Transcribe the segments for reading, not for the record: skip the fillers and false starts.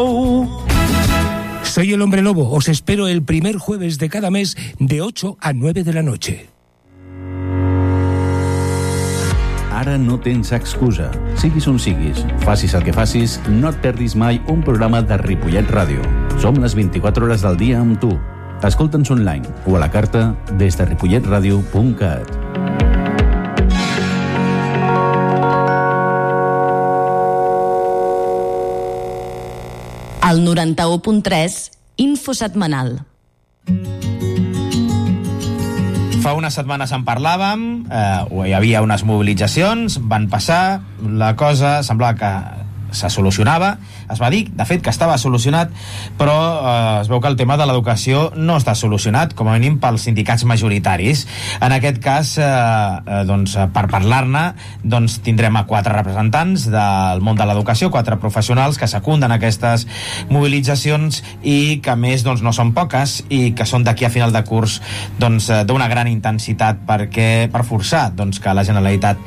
Soy el Hombre Lobo, os espero el primer jueves de cada mes de 8 a 9 de la noche. Ara no tens excusa. Siguis on siguis, facis el que facis, no et perdis mai un programa de Ripollet Ràdio. Som les 24 hores del dia amb tu. Escolta'ns online o a la carta des de ripolletradio.cat. Al 91.3, Info Setmanal. Fa unes setmanes en parlàvem, hi havia unes mobilitzacions, van passar, la cosa semblava que se solucionava, es va dir, de fet, que estava solucionat, però es veu que el tema de l'educació no està solucionat, com a mínim pels sindicats majoritaris. En aquest cas, per parlar-ne, tindrem a 4 representants del món de l'educació, 4 professionals que secunden aquestes mobilitzacions i que, a més, no són poques i que són d'aquí a final de curs d'una gran intensitat per forçar que la Generalitat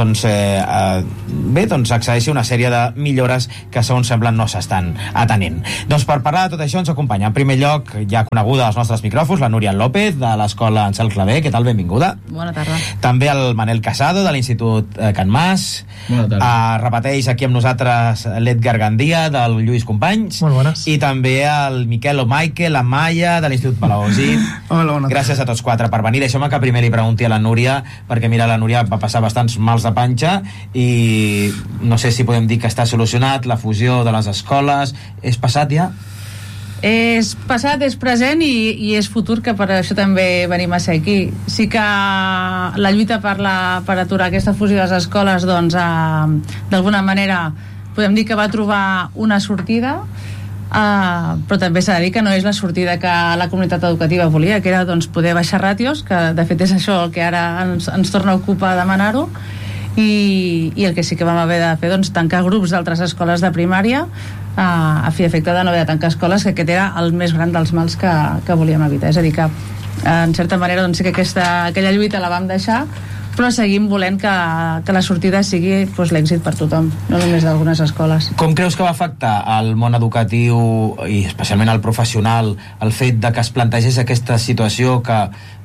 accedeixi a una sèrie de millores que, segons sembla, no s'estan atenent. Doncs per parlar de tot això ens acompanya, en primer lloc, ja coneguda als nostres micròfons, la Núria López, de l'Escola Ansel Clavé. Què tal? Benvinguda. Bona tarda. També el Manel Casado, de l'Institut Can Mas. Bona tarda. Repeteix aquí amb nosaltres l'Edgar Gandia, del Lluís Companys. Molt bones. I també el Miquel Omaique, la Maia, de l'Institut Palausi. Hola, bona tarda. Gràcies a tots 4 per venir. Deixeu-me que primer li pregunti a la Núria, perquè mira, la Núria va passar bastants mals de panxa i no sé si podem dir que està solucionat la fusió de les escoles. És passat ja? És passat, és present i és futur, que per això també venim a ser aquí. Sí que la lluita per aturar aquesta fusió de les escoles, d'alguna manera podem dir que va trobar una sortida, però també s'ha de dir que no és la sortida que la comunitat educativa volia, que era poder baixar ràtios, que de fet és això el que ara ens torna a ocupar demanar-ho, i el que sí que vam haver de fer, tancar grups d'altres escoles de primària, a fi d'efecte de no haver de tancar escoles, que aquest era el més gran dels mals que volíem evitar. És a dir, que en certa manera sí que aquella lluita la vam deixar, però seguim volent que la sortida sigui l'èxit per tothom, no només d'algunes escoles. Com creus que va afectar al món educatiu i especialment al professional el fet de que es plantegés aquesta situació que,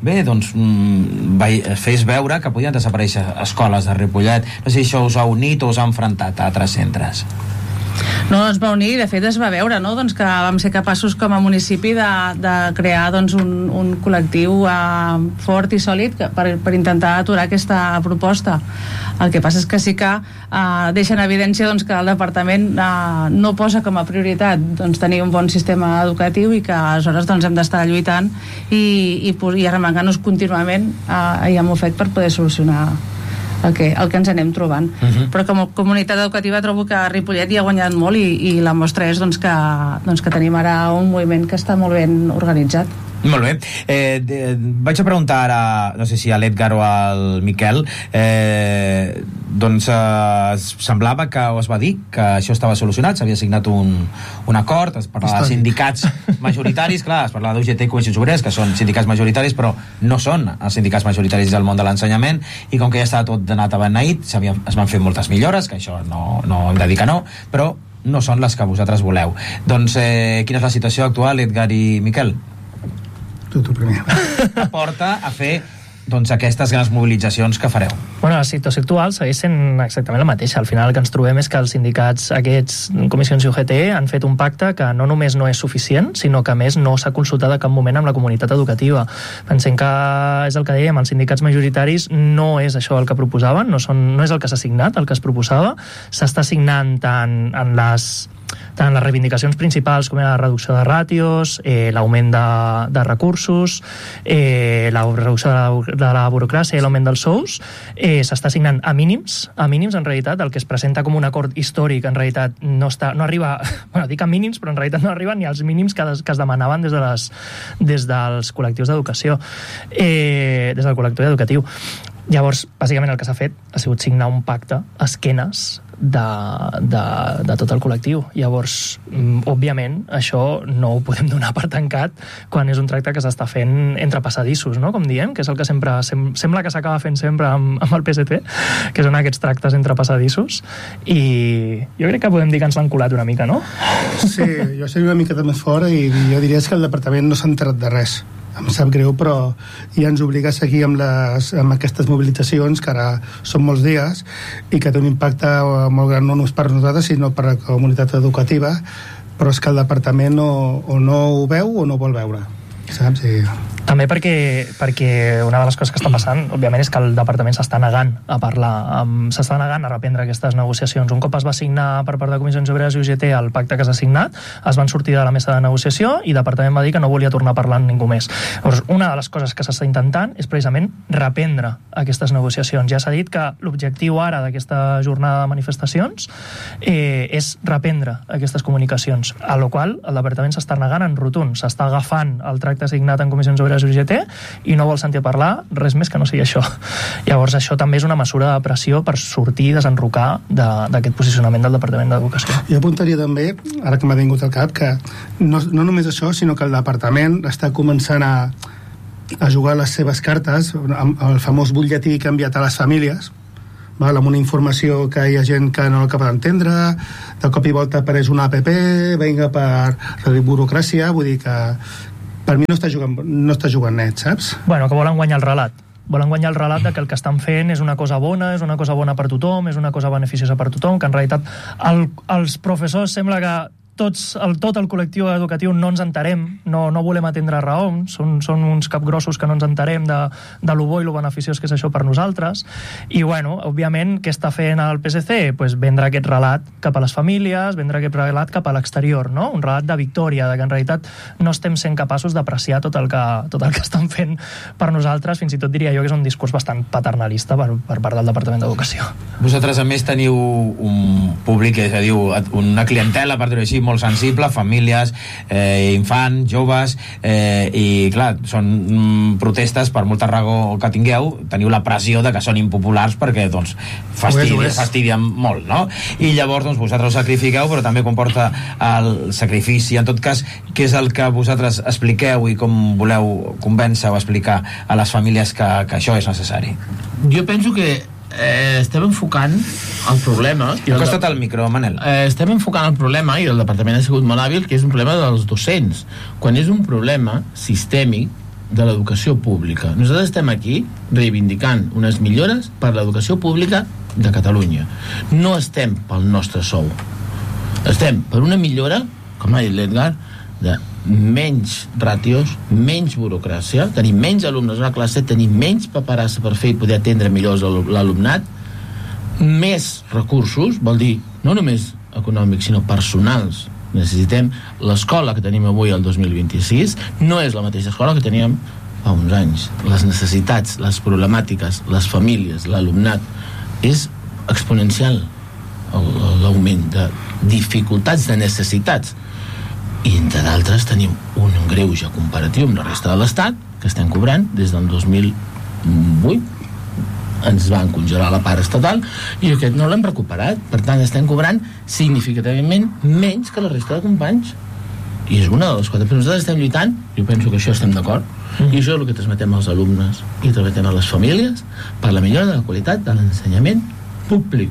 fes veure que podien desaparèixer escoles de Ripollet? No sé si això us ha unit o us ha enfrontat a altres centres. No, ens va unir, de fet es va veure, no? Que vam ser capaços com a municipi de crear un col·lectiu fort i sòlid per intentar aturar aquesta proposta. El que passa és que sí que deixa en evidència que el departament no posa com a prioritat tenir un bon sistema educatiu i que aleshores hem d'estar lluitant i arremangant-nos contínuament i amb ofec per poder solucionar el que ens anem trobant. Però com a comunitat educativa trobo que Ripollet hi ha guanyat molt i la mostra és que tenim ara un moviment que està molt ben organitzat. Molt bé. Vaig a preguntar ara, no sé si a l'Edgar o al Miquel, semblava que es va dir que això estava solucionat, s'havia signat un acord, es parlava de sindicats majoritaris, clar, es parlava d'UGT i Comissions Obreres, que són sindicats majoritaris, però no són els sindicats majoritaris del món de l'ensenyament, i com que ja estava tot anat beneït, es van fer moltes millores, que això no hem de dir que no, però no són les que vosaltres voleu. Doncs quina és la situació actual, Edgar i Miquel? Tu primer. Aporta a fer aquestes grans mobilitzacions que fareu. La situació actual segueix sent exactament la mateixa. Al final el que ens trobem és que els sindicats, aquests, Comissions i UGT, han fet un pacte que no només no és suficient, sinó que a més no s'ha consultat a cap moment amb la comunitat educativa. Pensem que és el que dèiem, els sindicats majoritaris no és això el que proposaven, no és el que s'ha signat, el que es proposava. S'està signant tant les reivindicacions principals com la reducció de ràtios, l'augment de recursos, la reducció de la burocràcia i l'augment dels sous, s'està signant a mínims en realitat. El que es presenta com un acord històric en realitat no arriba, dic a mínims, però en realitat no arriba ni als mínims que es demanaven des dels col·lectius d'educació, des del col·lectiu educatiu. Llavors, bàsicament el que s'ha fet ha sigut signar un pacte a esquenes de tot el col·lectiu. Llavors, òbviament, això no ho podem donar per tancat quan és un tracte que s'està fent entre passadissos, no? Com diem, que és el que sempre sembla que s'acaba fent sempre amb el PSC, que són aquests tractes entre passadissos, i jo crec que podem dir que ens l'han colat una mica, no? Sí, jo seria una miqueta més fora i jo diria que el departament no s'ha enterat de res. Em sap greu, però ja ens obliga a seguir amb aquestes mobilitzacions, que ara són molts dies, i que té un impacte molt gran no només per nosaltres, sinó per la comunitat educativa, però és que el departament o no ho veu o no vol veure, saps? Sí. També perquè una de les coses que està passant, òbviament, és que el departament s'està negant a parlar, s'està negant a reprendre aquestes negociacions. Un cop es va signar per part de Comissions Obreres i UGT el pacte que s'ha signat, es van sortir de la mesa de negociació i el departament va dir que no volia tornar a parlar amb ningú més. Llavors, una de les coses que s'està intentant és precisament reprendre aquestes negociacions. Ja s'ha dit que l'objectiu ara d'aquesta jornada de manifestacions és reprendre aquestes comunicacions, a la qual el departament s'està negant en rotund, s'està agafant el tracte signat en Comissions Obreres UGT i no vol sentir parlar res més que no sigui això. Llavors això també és una mesura de pressió per sortir i desenrocar d'aquest posicionament del Departament d'Educació. Jo apuntaria també, ara que m'ha vingut al cap, que no només això, sinó que el departament està començant a jugar les seves cartes amb el famós butlletí que ha enviat a les famílies, val, amb una informació que hi ha gent que no l'acaba d'entendre, de cop i volta apareix una app, vinga per reduir burocràcia, vull dir que per mi no està jugant net, saps? Bueno, que volen guanyar el relat. Volen guanyar el relat de que el que estan fent és una cosa bona, és una cosa bona per tothom, és una cosa beneficiosa per tothom, que en realitat els professors sembla que tot el col·lectiu educatiu no ens entarem, no volem atendre raons, són uns capgrossos que no ens entarem de lo bo i lo beneficiós que és això per nosaltres, i bueno, òbviament, què està fent el PSC? Pues vendre aquest relat cap a les famílies, vendre aquest relat cap a l'exterior, no? Un relat de victòria, de que en realitat no estem sent capaços d'apreciar tot el que estan fent per nosaltres, fins i tot diria jo que és un discurs bastant paternalista per part del Departament d'Educació. Vosaltres, a més, teniu un públic, és a dir, una clientela, per dir-ho així, molt sensible, famílies, infants, joves, i clar, són protestes per molta raó que tingueu, teniu la pressió de que són impopulars perquè doncs fastidien molt, no? I llavors doncs vosaltres ho sacrifiqueu, però també comporta el sacrifici. En tot cas, què és el que vosaltres expliqueu i com voleu convèncer o explicar a les famílies que això és necessari? Jo penso que estem enfocant el problema acosta't al micro, Manel. Estem enfocant el problema, i el departament ha sigut molt hàbil, que és un problema dels docents, quan és un problema sistèmic de l'educació pública. Nosaltres estem aquí reivindicant unes millores per l'educació pública de Catalunya. No estem pel nostre sou, estem per una millora, com ha dit l'Edgar, de menys ràtios, menys burocràcia, tenir menys alumnes a la classe, tenir menys paperassa per fer i poder atendre millor l'alumnat, més recursos, vol dir no només econòmics sinó personals. Necessitem l'escola que tenim avui el 2026 no és la mateixa escola que teníem fa uns anys. Les necessitats, les problemàtiques, les famílies, l'alumnat, és exponencial l'augment de dificultats, de necessitats. I entre d'altres tenim un greuge comparatiu amb la resta de l'Estat, que estem cobrant des del 2008, ens van congelar la part estatal i aquest no l'hem recuperat, per tant estem cobrant significativament menys que la resta de companys, i és una de les coses. Però nosaltres estem lluitant, jo penso que això estem d'acord, i això és el que transmetem als alumnes i transmetem a les famílies per la millora de la qualitat de l'ensenyament públic,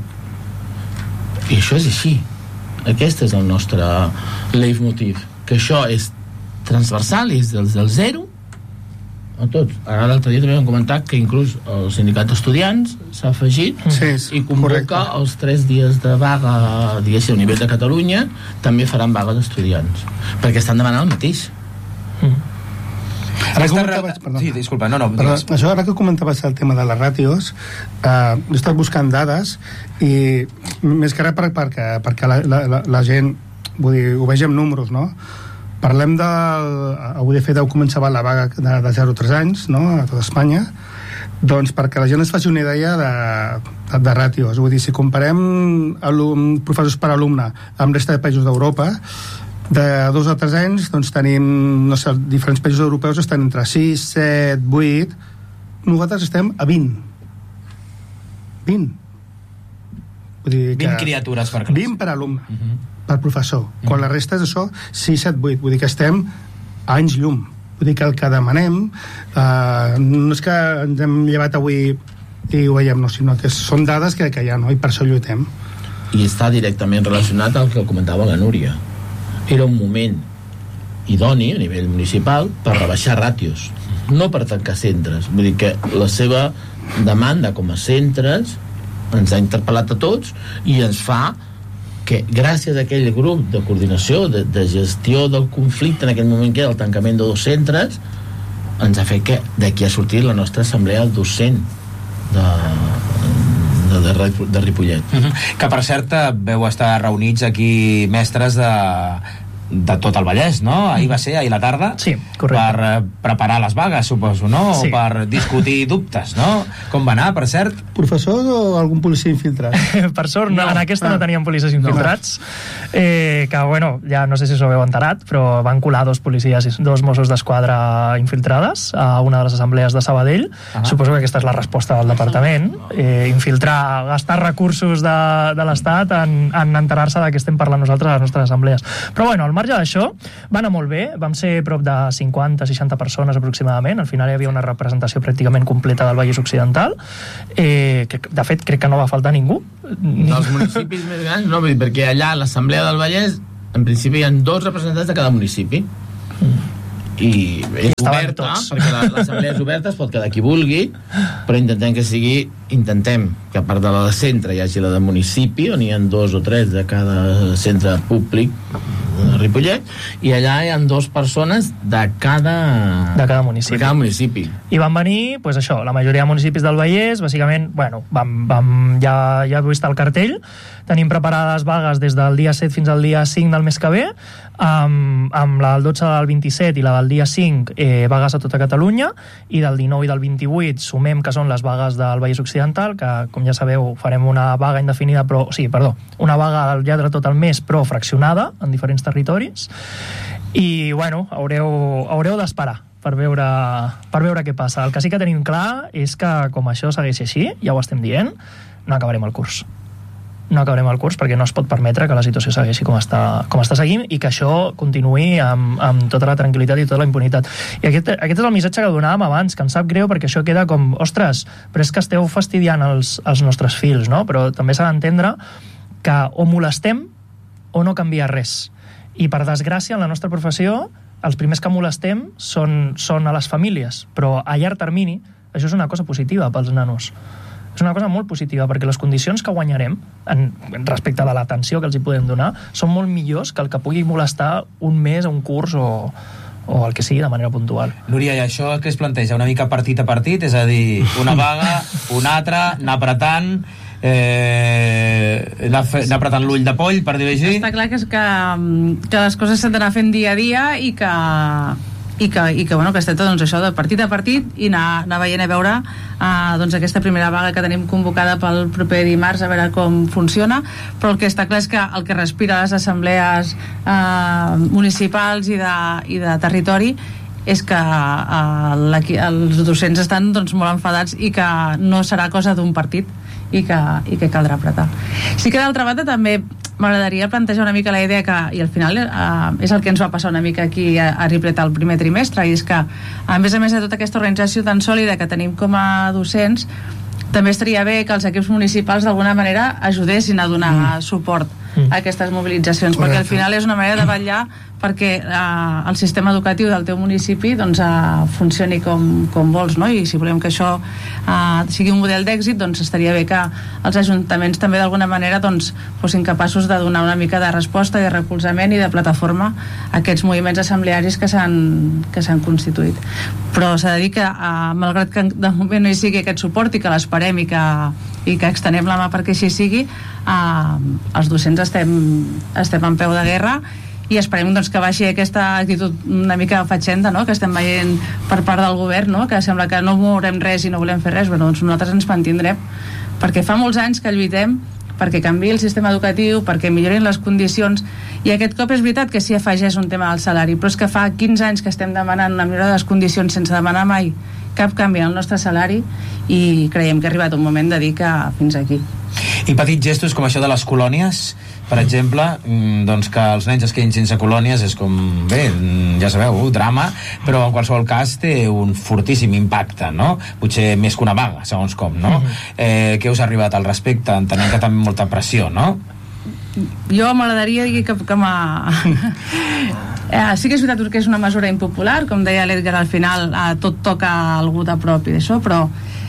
i això és així. Aquest és el nostre leitmotiv, que això és transversal, és del zero a tots. Ara l'altre dia també vam comentar que inclús el sindicat d'estudiants s'ha afegit i convoca els 3 dies de vaga, diguéssim, a nivell de Catalunya, també faran vaga d'estudiants, perquè estan demanant el mateix. Sí, disculpa, no. Això, ara que comentaves el tema de les ràtios, he estat buscant dades i més que res perquè la gent, vull dir, ho vegi amb números, no? Parlem avui de fet començava la vaga de 0 a 3 anys, no?, a tota Espanya. Doncs perquè la gent es faci una idea de ràtios, vull dir, si comparem professors per alumne amb resta de països d'Europa, de 2 a 3 anys doncs tenim, no sé, diferents països europeus estan entre 6, 7, 8, nosaltres estem a 20. Vull dir 20 criatures per classe. 20 per alumne, per professor. Quan la resta és això, 6, 7, 8. Vull dir que estem a anys llum. Vull dir que el que demanem no és que ens hem llevat avui i ho veiem, no, sinó que són dades que hi ha, no? I per això lluitem. I està directament relacionat al que comentava la Núria. Era un moment idoni a nivell municipal per rebaixar ràtios, no per tancar centres. Vull dir que la seva demanda com a centres ens ha interpel·lat a tots i ens fa que gràcies a aquell grup de coordinació, de gestió del conflicte en aquell moment que era el tancament de 2 centres, ens ha fet que d'aquí ha sortit la nostra assemblea docent de Ripollet. Que per cert veu estar reunits aquí mestres de tot el Vallès, no? Ahir va ser, ahir la tarda, sí, correcte, per preparar les vagues, suposo, no? Sí. O per discutir dubtes, no? Com va anar, per cert? Professors o algun policia infiltrat? Per sort, no, en aquesta no teníem policies infiltrats, que, bueno, ja no sé si us ho heu enterat, però van colar 2 policies, 2 Mossos d'Esquadra infiltrades a una de les assemblees de Sabadell. Suposo que aquesta és la resposta del departament, infiltrar, gastar recursos de l'Estat en enterar-se de què estem parlant nosaltres a les nostres assemblees. Però, bueno, al marge d'això, va anar molt bé, vam ser prop de 50-60 persones aproximadament, al final hi havia una representació pràcticament completa del Vallès Occidental, que de fet crec que no va faltar ningú. Dels municipis més grans, no, perquè allà a l'Assemblea del Vallès, en principi hi ha 2 representants de cada municipi. I és oberta, perquè l'assemblea és oberta, es pot quedar qui vulgui, però intentem que a part de la de centre hi hagi la de municipi, on hi ha 2 o 3 de cada centre públic de Ripollet, i allà hi ha 2 persones de cada municipi. I van venir, doncs això, la majoria de municipis del Vallès, bàsicament, bueno, ja heu vist el cartell, tenim preparades vagues des del dia 7 fins al dia 5 del mes que ve, amb la del 12 del 27 i la del dia 5 vagues a tota Catalunya, i del 19 i del 28 sumem que són les vagues del Vallès Occidental, que com ja sabeu farem una vaga indefinida, una vaga al llarg de tot el mes però fraccionada en diferents territoris, i bueno, haureu d'esperar per veure què passa. El que sí que tenim clar és que com això segueix així, ja ho estem dient, no acabarem el curs perquè no es pot permetre que la situació segueixi com està seguint i que això continuï amb tota la tranquil·litat i tota la impunitat. I aquest és el missatge que donàvem abans, que em sap greu perquè això queda com, ostres, però és que esteu fastidiant els nostres fills, no? Però també s'ha d'entendre que o molestem o no canvia res. I per desgràcia, en la nostra professió, els primers que molestem són a les famílies, però a llarg termini això és una cosa positiva pels nanos. És una cosa molt positiva, perquè les condicions que guanyarem respecte de l'atenció que els hi podem donar són molt millors que el que pugui molestar un mes, un curs o el que sigui de manera puntual. Núria, i això què es planteja? Una mica partit a partit? És a dir, una vaga, una altra, anar apretant, anar apretant l'ull de poll, per dir-ho així? Està clar que les coses s'han d'anar fent dia a dia i que bueno, que es tracta doncs, això de partit a partit i anar veient a veure doncs, aquesta primera vaga que tenim convocada pel proper dimarts, a veure com funciona, però el que està clar és que el que respira les assemblees municipals i de territori és que els docents estan doncs, molt enfadats i que no serà cosa d'un partit i que caldrà apretar. Sí que d'altra banda també m'agradaria plantejar una mica la idea que, i al final és el que ens va passar una mica aquí a Ripollet el primer trimestre, i és que a més de tota aquesta organització tan sòlida que tenim com a docents, també estaria bé que els equips municipals d'alguna manera ajudessin a donar suport a aquestes mobilitzacions, perquè al final és una manera de vetllar perquè el sistema educatiu del teu municipi doncs, funcioni com vols, no? I si volem que això sigui un model d'èxit, doncs estaria bé que els ajuntaments també d'alguna manera doncs, fossin capaços de donar una mica de resposta, de recolzament i de plataforma a aquests moviments assemblearis que s'han constituït. Però s'ha de dir que malgrat que de moment no hi sigui aquest suport i que l'esperem i que extenem la mà perquè així sigui, els docents estem en peu de guerra i esperem doncs, que baixi aquesta actitud una mica fatxenda, no? Que estem veient per part del govern, no? Que sembla que no mourem res i no volem fer res. Bueno, doncs nosaltres ens mantindrem perquè fa molts anys que lluitem perquè canviï el sistema educatiu, perquè millorin les condicions, i aquest cop és veritat que s'hi afegeix un tema del salari, però és que fa 15 anys que estem demanant una millora de les condicions sense demanar mai cap canvi en el nostre salari, i creiem que ha arribat un moment de dir que fins aquí. I petits gestos com això de les colònies, per exemple, doncs que els nens es quedin sense colònies és com, bé, ja sabeu, drama, però en qualsevol cas té un fortíssim impacte, no? Potser més que una vaga, segons com, no? Què us ha arribat al respecte? Entenem que també molta pressió, no? Jo m'agradaria dir que sí que és veritat que és una mesura impopular, com deia l'Edgar, al final tot toca algú de prop i d'això, però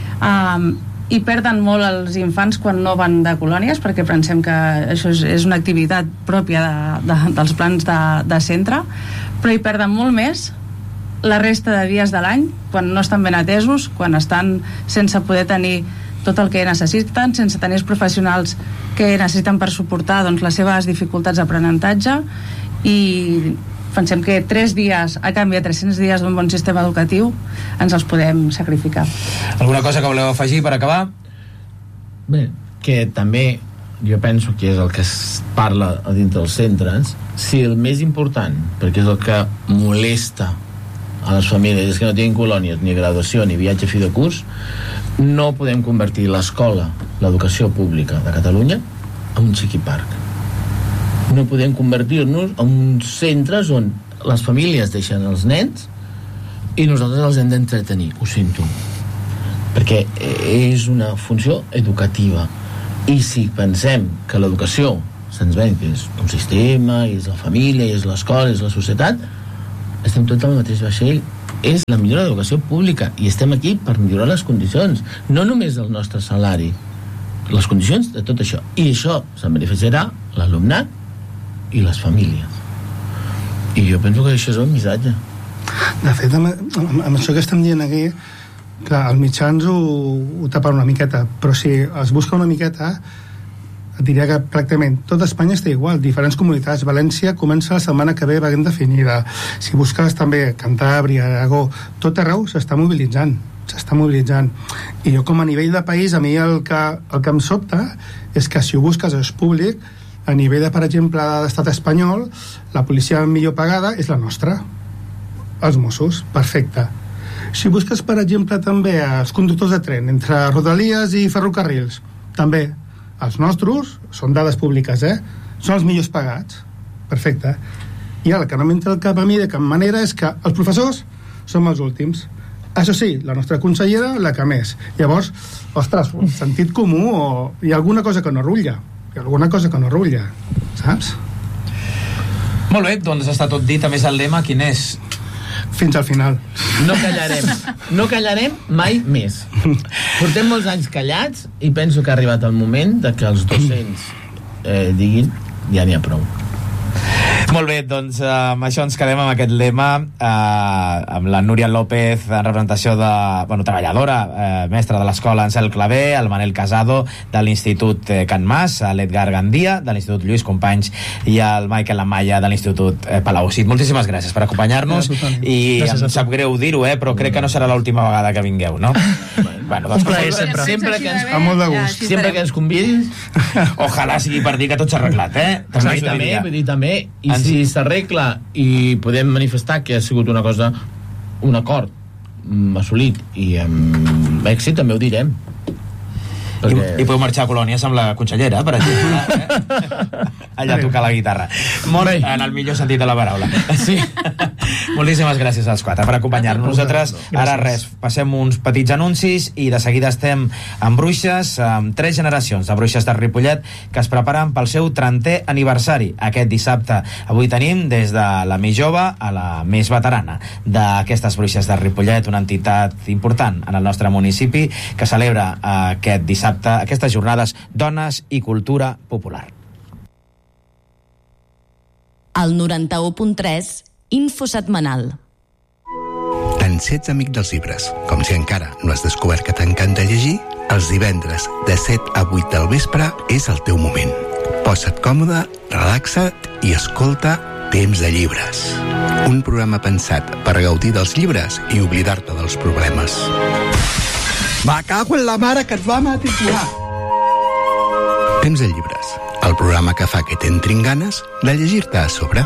hi perden molt els infants quan no van de colònies, perquè pensem que això és una activitat pròpia dels plans de centre, però hi perden molt més la resta de dies de l'any, quan no estan ben atesos, quan estan sense poder tenir tot el que necessiten, sense tenir els professionals que necessiten per suportar doncs, les seves dificultats d'aprenentatge, i pensem que 3 dies a canvi de 300 dies d'un bon sistema educatiu ens els podem sacrificar. Alguna cosa que voleu afegir per acabar? Bé, que també jo penso que és el que es parla a dintre dels centres, si el més important, perquè és el que molesta a les famílies, és que no tinguin colònies, ni graduació, ni viatge a fi de curs, no podem convertir l'escola, l'educació pública de Catalunya, en un xiquiparc. No podem convertir-nos en uns centres on les famílies deixen els nens i nosaltres els hem d'entretenir, ho sento, perquè és una funció educativa, i si pensem que l'educació se'ns ven que és un sistema, i és la família, i és l'escola, és la societat, estem tots al mateix vaixell. És la millora de l'educació pública i estem aquí per millorar les condicions, no només el nostre salari, les condicions de tot això, i això se'n beneficiarà l'alumnat i les famílies, i jo penso que això és el missatge. De fet, amb això que estem dient aquí, clar, els mitjans ho tapen una miqueta, però si es busca una miqueta, et diria que pràcticament tot Espanya està igual, diferents comunitats. València comença la setmana que ve ben definida. Si busques també Cantàbria, Aragó, tot arreu s'està mobilitzant. I jo, com a nivell de país, a mi el que em sobta és que si ho busques és públic, a nivell de, per exemple, de l'estat espanyol, la policia millor pagada és la nostra, els Mossos, perfecte. Si busques, per exemple, també els conductors de tren entre Rodalies i ferrocarrils, també els nostres, són dades públiques, són els millors pagats, perfecte. I ara, el que no m'entra al cap a mi de cap manera és que els professors som els últims. Això sí, la nostra consellera, la que més. Llavors, ostres, sentit comú, o hi ha alguna cosa que no rutlla, saps? Molt bé, doncs està tot dit. A més, el lema quin és? Fins al final. No callarem mai més. Portem molts anys callats i penso que ha arribat el moment de que els docents diguin ja n'hi ha prou. Molt bé, doncs amb això ens quedem amb aquest lema, amb la Núria López en representació de, treballadora, mestra de l'escola Ansel Clavé, el Manel Casado de l'Institut Can Mas, l'Edgar Gandia de l'Institut Lluís Companys i el Michael Amaya de l'Institut Palaucit. Moltíssimes gràcies per acompanyar-nos i em sap greu dir-ho, però crec que no serà l'última vegada que vingueu, no? Un plaer sempre. Sempre que ens, amb molt de gust. Sempre que ens convidis. Ojalà sigui per dir que tot s'ha arreglat, També, i si s'arregla i podem manifestar que ha sigut un acord assolit i amb èxit, també ho direm. Perquè... I podeu marxar a colònies amb la consellera, per exemple, allà tocar la guitarra. Molt bé, en el millor sentit de la paraula. Sí. Moltíssimes gràcies als 4 per acompanyar-nos. Nosaltres, ara res, passem uns petits anuncis i de seguida estem amb Bruixes, amb 3 generacions de Bruixes de Ripollet que es preparen pel seu 30è aniversari aquest dissabte. Avui tenim des de la més jove a la més veterana d'aquestes Bruixes de Ripollet, una entitat important en el nostre municipi que celebra aquest dissabte aquestes jornades Dones i Cultura Popular. Al 91.3 Info Setmanal. Ens ets amic dels llibres, com si encara no has descobert que t'encanta llegir, els divendres de 7 a 8 del vespre és el teu moment. Posa't còmode, relaxa't i escolta Temps de Llibres. Un programa pensat per gaudir dels llibres i oblidar-te dels problemes. Va, cago en la mare que et va matricular. Temps de Llibres, el programa que fa que t'entrin ganes de llegir-te a sobre.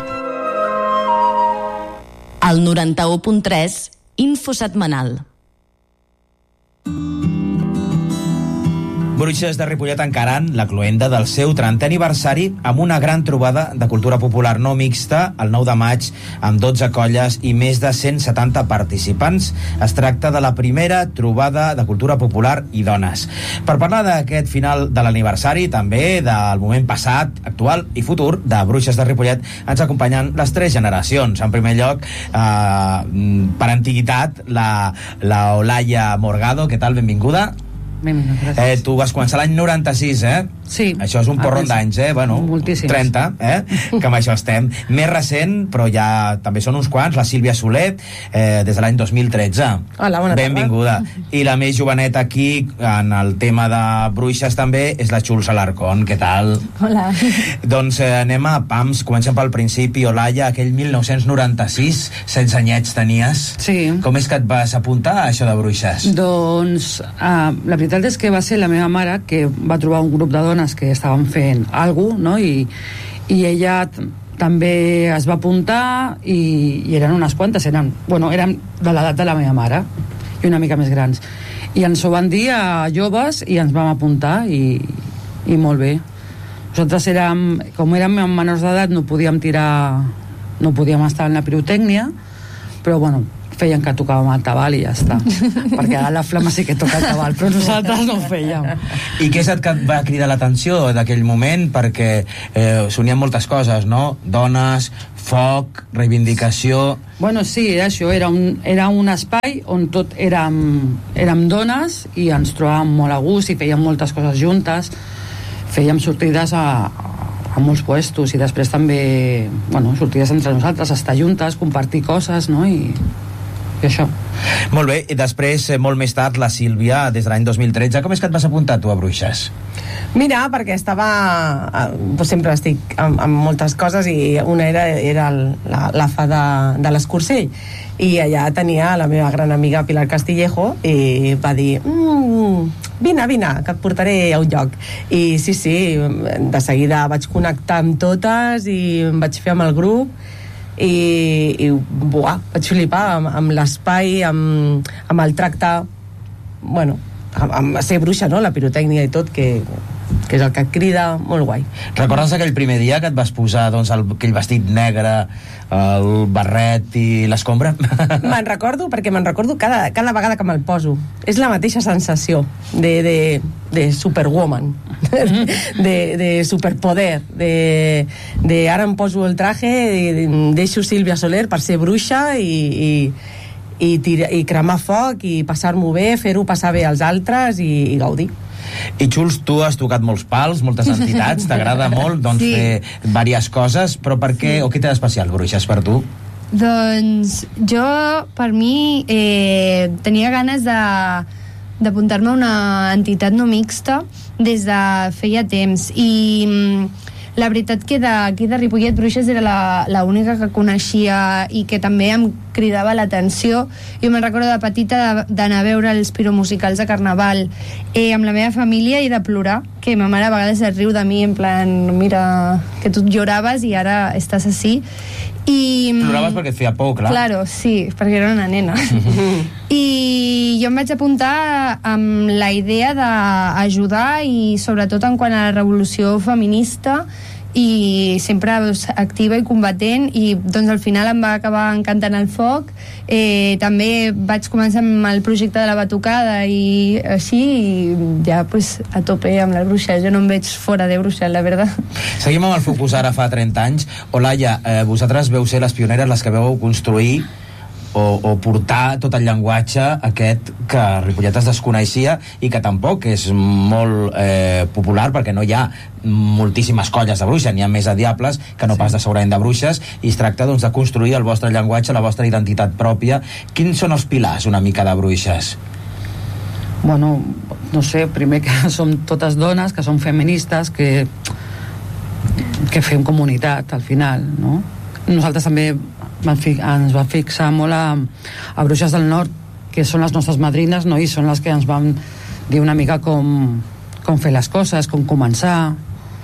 Al 91.3 Info Setmanal. Bruixes de Ripollet encarant la cloenda del seu 30è aniversari amb una gran trobada de cultura popular no mixta el 9 de maig amb 12 colles i més de 170 participants. Es tracta de la primera trobada de cultura popular i dones. Per parlar d'aquest final de l'aniversari, també del moment passat, actual i futur de Bruixes de Ripollet, ens acompanyen les 3 generacions. En primer lloc, per antiguitat, la Olaya Morgado. Què tal? Benvinguda. Gràcies. Tu vas començar l'any 96, Sí. Això és un porron d'anys, Bueno, moltíssims. 30, que amb això estem. Més recent, però ja també són uns quants, la Sílvia Soler, des de l'any 2013. Hola, bona tarda. Benvinguda. I la més joveneta aquí, en el tema de bruixes també, és la Xuls Alarcón. Què tal? Hola. Doncs anem a pams, comencem pel principi. Olaya, aquell 1996, 16 anyets tenies. Sí. Com és que et vas apuntar a això de bruixes? Doncs la veritat és que va ser la meva mare que va trobar un grup de dones que estaven fent alguna cosa, no? I ella també es va apuntar i eren unes quantes, eren de l'edat de la meva mare i una mica més grans. I ens ho van dir a joves i ens vam apuntar i molt bé. Nosaltres com érem menors d'edat no podíem estar en la pirotècnia, però bueno, feien que tocàvem el tabal i ja està, perquè ara la flama sí que toca el tabal, però nosaltres no ho fèiem. I què és el que et va cridar l'atenció d'aquell moment? Perquè sonien moltes coses, no? Dones, foc, reivindicació... Bueno, sí, era això, era un espai on tot érem dones i ens trobàvem molt a gust i fèiem moltes coses juntes, fèiem sortides a molts puestos i després també, sortides entre nosaltres, estar juntes, compartir coses, no? I això. Molt bé, i després, molt més tard, la Sílvia, des de l'any 2013. Com és que et vas apuntar tu a Bruixes? Mira, perquè sempre estic amb moltes coses i una era la fa de l'Escursell i allà tenia la meva gran amiga Pilar Castillejo i va dir vine, que et portaré a un lloc. I sí, de seguida vaig connectar amb totes i em vaig fer amb el grup i vaig flipar amb l'espai, amb el tracte, amb ser bruixa, no? La pirotècnia i tot, que és el que et crida, molt guai. Recordes aquell primer dia que et vas posar aquell vestit negre, el barret i l'escombra? Me'n recordo cada vegada que me'l poso. És la mateixa sensació de superwoman, de superpoder, de ara em poso el traje, deixo Sílvia Soler per ser bruixa i cremar foc i passar-m'ho bé, fer-ho passar bé als altres i gaudir. I Xuls, tu has tocat molts pals, moltes entitats, t'agrada molt fer diverses coses, però per què, o què té d'especial Bruixes per tu? Doncs jo, per mi, tenia ganes d'apuntar-me a una entitat no mixta des de feia temps i la veritat que d'aquí de Ripollet Bruixes era la única que coneixia i que també em cridava l'atenció. Jo me'n recordo de petita d'anar a veure els piromusicals de Carnaval amb la meva família i de plorar, que ma mare a vegades es riu de mi en plan, mira, que tu lloraves i ara estàs així. Ploraves perquè et feia por, clar. Claro, sí, perquè era una nena. I jo em vaig apuntar amb la idea d'ajudar i sobretot en quant a la revolució feminista i sempre activa i combatent i doncs al final em va acabar encantant el foc. També vaig començar amb el projecte de la batucada i així i ja pues, a tope amb la bruixa. Jo no em veig fora de bruixa, la veritat. Seguim amb el focus ara fa 30 anys. Olaya, vosaltres veu ser les pioneres, les que veu construir o portar tot el llenguatge aquest que a Ripollet es desconeixia i que tampoc és molt popular perquè no hi ha moltíssimes colles de bruixes, n'hi ha més a diables que no pas de segurament de bruixes i es tracta doncs, de construir el vostre llenguatge, la vostra identitat pròpia. Quins són els pilars una mica de Bruixes? Bueno, no sé, primer que som totes dones, que som feministes, que fem comunitat al final, no? Nosaltres també ens va fixar molt a Bruixes del Nord, que són les nostres madrines, no? I són les que ens van dir una mica com fer les coses, com començar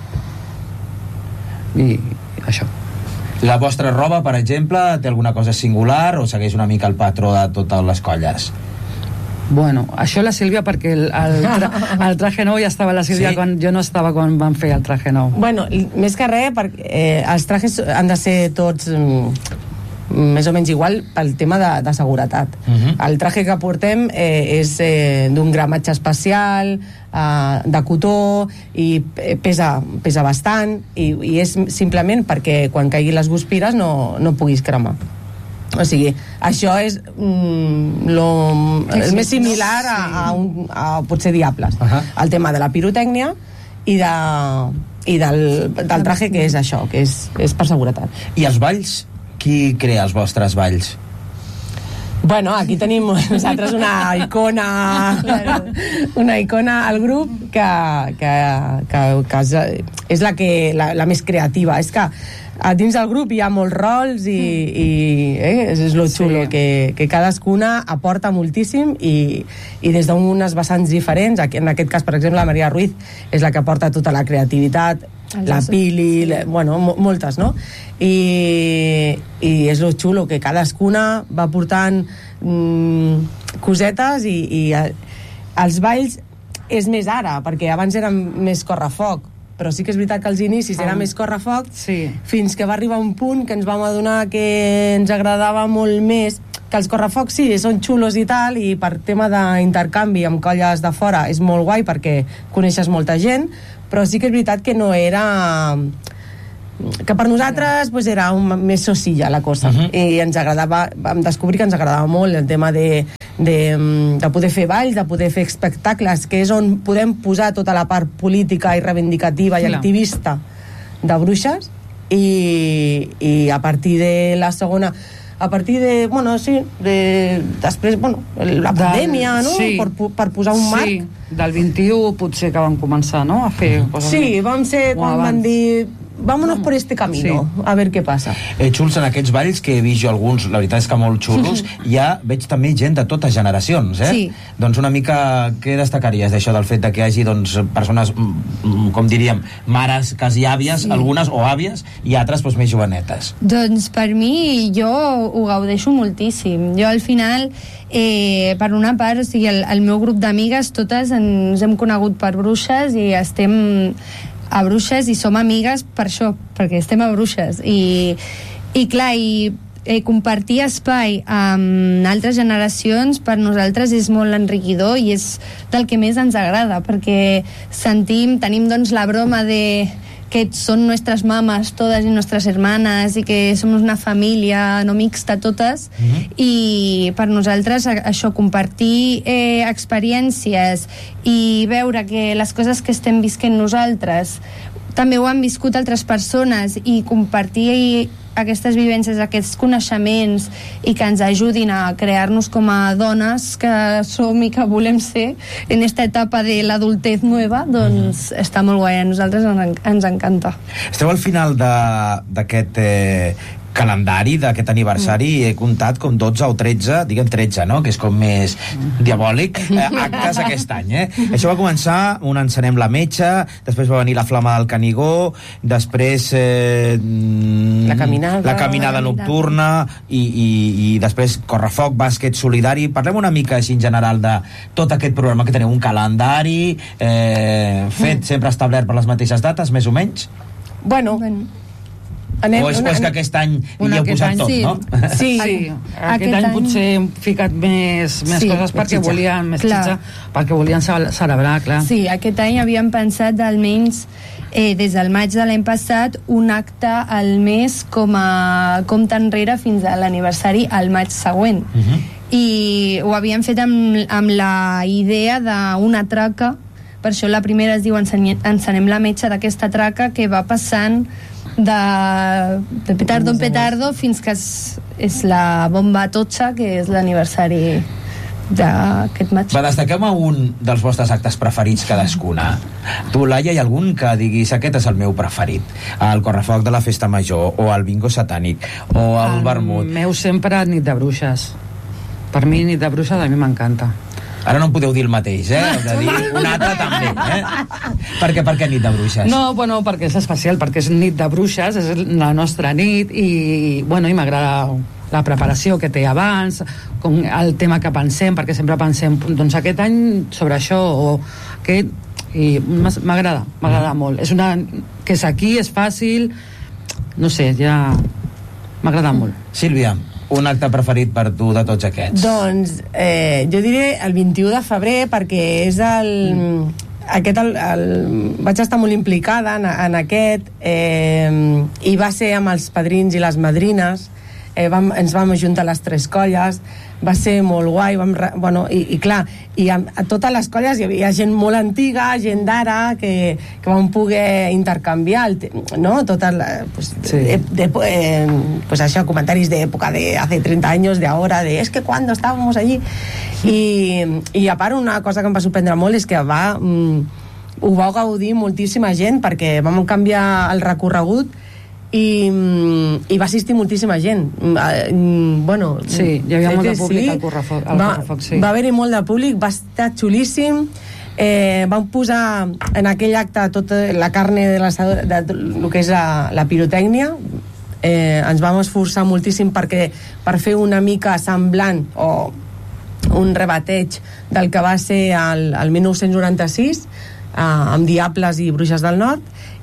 i això. La vostra roba, per exemple, té alguna cosa singular o segueix una mica el patró de totes les colles? Bueno, això la Sílvia, perquè el traje nou ja estava la Sílvia, quan jo no estava quan van fer el traje nou. Bueno, més que res, perquè els trajes han de ser tots més o menys igual pel tema de seguretat. El traje que portem és d'un gramatge especial, de cotó, i pesa bastant, i és simplement perquè quan caiguin les guspires no puguis cremar. O sigui, això és el més similar a potser Diables. El tema de la pirotècnia i del traje, que és això, que és per seguretat. I els balls? Qui crea els vostres balls? Bueno, aquí tenim nosaltres una icona al grup que és la més creativa. És que dins del grup hi ha molts rols i és lo xulo, que cadascuna aporta moltíssim i des d'unes vessants diferents. En aquest cas, per exemple, la Maria Ruiz és la que aporta tota la creativitat, la Pili, moltes, no? I és lo xulo, que cadascuna va portant cosetes i els balls és més ara, perquè abans eren més correfoc, però sí que és veritat que als inicis era més correfoc, fins que va arribar un punt que ens vam adonar que ens agradava molt més, que els correfocs sí, són xulos i tal, i per tema d'intercanvi amb colles de fora és molt guai perquè coneixes molta gent, però sí que és veritat que no era... que per nosaltres pues, era més sosilla la cosa, i ens agradava, vam descobrir que ens agradava molt el tema de poder fer balls, de poder fer espectacles, que és on podem posar tota la part política i reivindicativa i activista de Bruixes, i a partir de la segona, a partir de, bueno, sí, després, bueno, la pandèmia, no? Per posar un marc. Sí, del 21 potser que vam començar, no?, a fer coses. Sí, vam ser quan van dir vámonos por este camino, a ver què passa. Xuls, en aquests balls que he vist jo alguns, la veritat és que molt xulos, ja veig també gent de totes generacions, eh? Doncs una mica, què destacaries d'això, del fet que hi hagi persones, com diríem, mares, quasi àvies, algunes, o àvies, i altres més jovenetes? Doncs per mi, jo ho gaudeixo moltíssim. Jo al final, per una part, o sigui, el meu grup d'amigues, totes ens hem conegut per Bruixes i estem a Bruixes i som amigues per això, perquè estem a Bruixes i clar, compartir espai amb altres generacions per nosaltres és molt enriquidor i és del que més ens agrada, perquè tenim doncs la broma de que són nostres mames totes i nostres hermanes i que som una família no mixta totes, i per nosaltres això, compartir experiències i veure que les coses que estem visquent nosaltres també ho han viscut altres persones i compartir aquestes vivències, aquests coneixements i que ens ajudin a crear-nos com a dones que som i que volem ser en esta etapa de l'adultez nueva, doncs està molt guai, a nosaltres ens encanta. Esteu al final d'aquest calendari, d'aquest aniversari, he comptat com 12 o 13, diguem 13, no?, que és com més diabòlic, actes aquest any, Això va començar, un encenem la metxa, després va venir la flama del Canigó, després la caminada nocturna i després correfoc, bàsquet solidari. Parlem una mica així en general de tot aquest programa, que teniu un calendari fet sempre establert per les mateixes dates, més o menys? Bueno. O és que aquest any hi heu posat tot, no? Sí. Aquest any potser hem ficat més coses perquè volien més xitxa, perquè volien celebrar, clar. Sí, aquest any havíem pensat almenys des del maig de l'any passat un acte al mes com a compte enrere fins a l'aniversari al maig següent. I ho havíem fet amb la idea d'una traca, per això la primera es diu Encenem la metxa, d'aquesta traca que va passant de petardo en petardo fins que és la bomba totxa, que és l'aniversari d'aquest maig. Va, destaquem un dels vostres actes preferits cadascuna. Tu, Laia, hi ha algun que diguis aquest és el meu preferit? El correfoc de la festa major, o el bingo satànic, o el vermut? El meu sempre Nit de Bruixes. Per mi Nit de Bruixes a mi m'encanta. Ara no em podeu dir el mateix, Heu de dir un altre també, Per què Nit de Bruixes? No, bueno, perquè és especial, perquè és Nit de Bruixes, és la nostra nit, i m'agrada la preparació que té abans, com el tema que pensem, perquè sempre pensem doncs aquest any sobre això o aquest, i m'agrada molt. És una que és aquí, és fàcil, no sé, ja m'agrada molt. Sílvia, un acte preferit per tu de tots aquests? Doncs jo diré el 21 de febrer, perquè és vaig estar molt implicada en aquest, i va ser amb els padrins i les madrines, ens vam ajuntar les 3 colles, va ser molt guai, i clar, i a totes les colles hi havia gent molt antiga, gent d'ara, que vam poder intercanviar, no? Pues això, comentaris d'època de hace 30 anys, de ahora, de es que cuando estábamos allí, i a part una cosa que em va sorprendre molt és que ho va gaudir moltíssima gent, perquè vam canviar el recorregut i va assistir moltíssima gent. Sí, hi havia molt de públic al Correfoc, sí. Va haver-hi molt de públic, va estar xulíssim. Vam posar en aquell acte tota la carne de lo que és la pirotècnia. Ens vam esforçar moltíssim per fer una mica semblant o un rebateig del que va ser el 1996, amb Diables i Bruixes del Nord,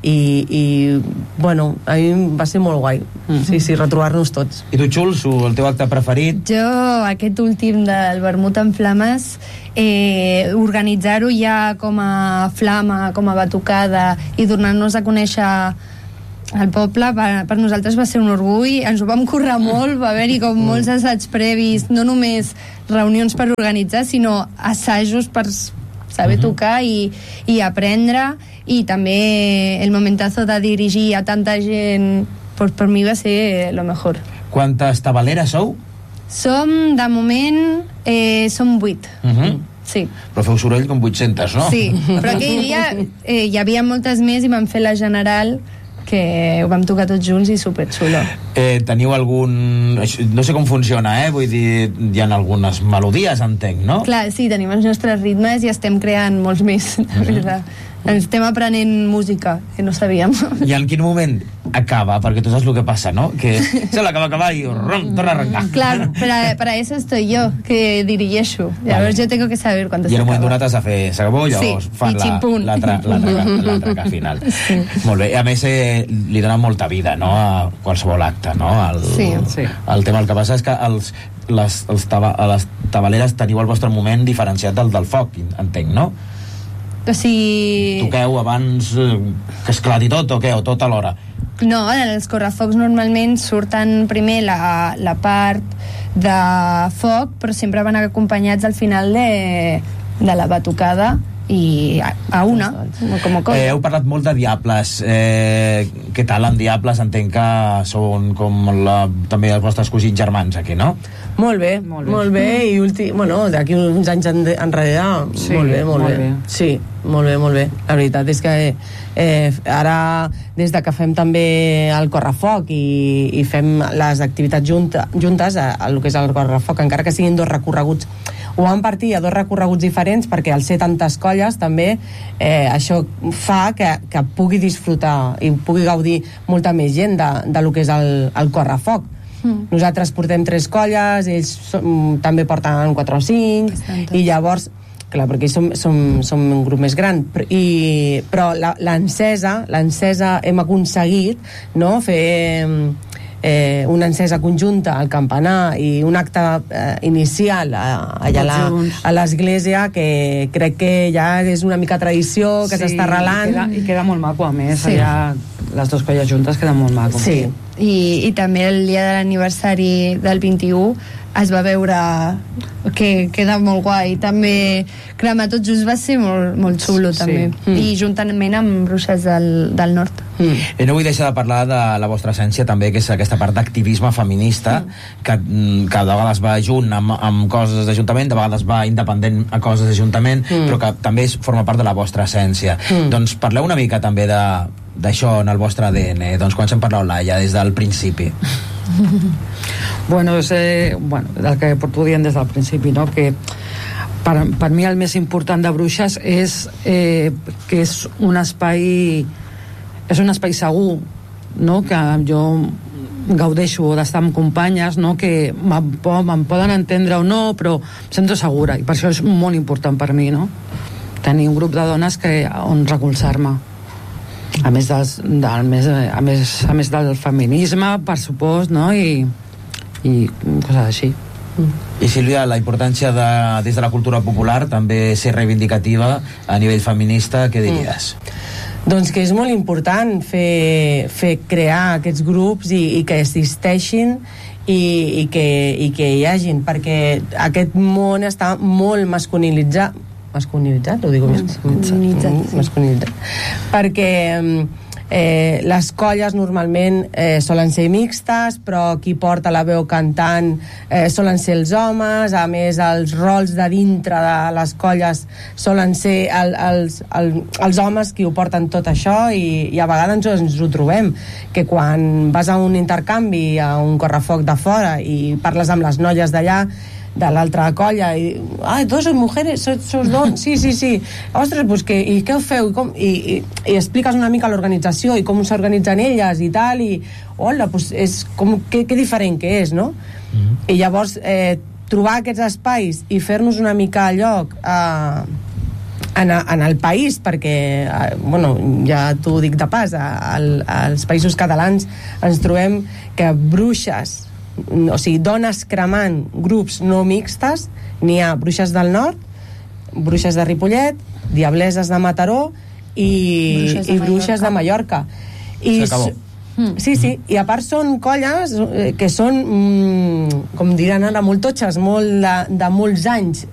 i a mi va ser molt guai. Sí, retrobar-nos tots. I tu, Xuls, el teu acte preferit? Jo, aquest últim del Vermut en Flames, organitzar-ho ja com a flama, com a batucada, i donar-nos a conèixer al poble, per nosaltres va ser un orgull, ens ho vam currar molt, va haver-hi com molts assaigs previs, no només reunions per organitzar, sinó assajos per saber tocar i aprendre, i també el momentazo de dirigir a tanta gent, pues per mi va ser lo mejor. Quantes tabaleres sou? Som, de moment, som 8. Sí. Però feu soroll com 800, no? Sí, però aquell dia hi havia moltes més i vam fer la general, que ho vam tocar tots junts i superxulo. Teniu algun... No sé com funciona, vull dir, hi ha algunes melodies, entenc, no? Clar, sí, tenim els nostres ritmes i estem creant molts més, la veritat. Ens estem aprenent música, que no sabíem. I en quin moment acaba? Perquè tu saps el que passa, ¿no? Que se l'acaba acabar i torna a arrencar. Claro, para eso estoy yo, que dirigeixo. Llavors yo tengo que saber cuándo se acaba. I en un moment donat has de fer s'acabó, llavors fan l'atraca final. Sí. Molt bé. I a més li dona molta vida, no?, a qualsevol acte, no? El tema, el que passa és que les tabaleres teniu el vostre moment diferenciat del foc, entenc, no? O sigui... Toqueu abans que esclati tot o què? O tot alhora? No, els correfocs normalment surten primer la part de foc, però sempre van acompanyats al final de la batucada i a una, com a cosa. Heu parlat molt de Diables. Què tal en Diables? Entenc que són com també els vostres cosins germans aquí, no? Molt bé. I d'aquí uns anys enrere, sí, molt bé. Sí, molt bé. La veritat és que ara, des de que fem també el Correfoc i fem les activitats juntes, el que és el Correfoc, encara que siguin 2 recorreguts, ho vam partir a 2 recorreguts diferents, perquè al ser tantes colles també això fa que pugui disfrutar i pugui gaudir molta més gent de lo que és el Correfoc. Nosaltres portem 3 colles, ells també porten 4 o 5, i llavors, clar, perquè som un grup més gran, però l'encesa hem aconseguit, no?, fer una encesa conjunta al campanar i un acte inicial allà a l'església, que crec que ja és una mica tradició, que s'està arrelant. I queda molt maco, a més, allà les 2 colles juntes queda molt maco. Sí, i també el dia de l'aniversari del 21 es va veure que queda molt guai. També cremar tots just va ser molt xulo, també. I juntament amb Bruixes del Nord. No vull deixar de parlar de la vostra essència també, que és aquesta part d'activisme feminista, que de vegades va junt amb coses d'Ajuntament, de vegades va independent a coses d'Ajuntament, però que també forma part de la vostra essència. Doncs parleu una mica també d'això en el vostre ADN. Doncs comencem per l'Olaia, des del principi. Bueno, el que porto dient des del principi, no?, que per mi el més important de Bruixes és que és un espai segur, no?, que jo gaudeixo d'estar amb companyes, no? Que me'n poden entendre o no, però em sento segura, i per això és molt important per mi, no? Tenir un grup de dones on recolzar-me, a més del feminisme, per supost, no? I coses així. I Sílvia, la importància des de la cultura popular també ser reivindicativa a nivell feminista, què diries? Doncs que és molt important fer crear aquests grups i que existeixin i que hi hagin, perquè aquest món està molt masculinitzat, ho dic masculinitzat, perquè les colles normalment solen ser mixtes, però qui porta la veu cantant solen ser els homes. A més, els rols de dintre de les colles solen ser els homes qui ho porten tot això, i a vegades ens ho trobem, que quan vas a un intercanvi, a un correfoc de fora, i parles amb les noies d'allà, de l'altra colla, i dos són mujeres, sos dos, sí, ostres, pues i què ho feu? I expliques una mica l'organització i com s'organitzen elles i tal, i hola, pues és com, que diferent que és, no? I llavors trobar aquests espais i fer-nos una mica lloc en el país, perquè ja t'ho dic de pas, als països catalans ens trobem que bruixes, o sigui, dones cremant grups no mixtes, n'hi ha Bruixes del Nord, Bruixes de Ripollet, Diableses de Mataró i Bruixes de Mallorca. S'acabó. Sí, i a part són colles que són, com diran ara, molt totxes, molt de molts anys,